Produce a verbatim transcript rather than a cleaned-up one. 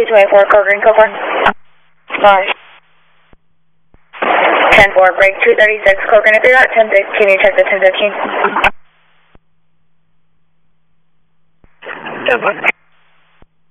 two eight four, code green, code four. Sorry. ten four, break two thirty-six, code green, if you're at ten six, can you check the ten fifteen? ten four.